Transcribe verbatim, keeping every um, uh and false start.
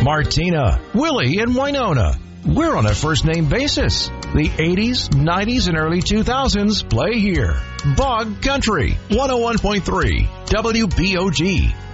Martina, Willie, and Winona. We're on a first-name basis. The eighties, nineties, and early two thousands play here. Bog Country, one oh one point three W B O G.